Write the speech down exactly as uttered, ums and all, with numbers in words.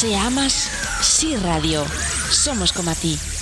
Se amas, sí radio. Somos como a ti.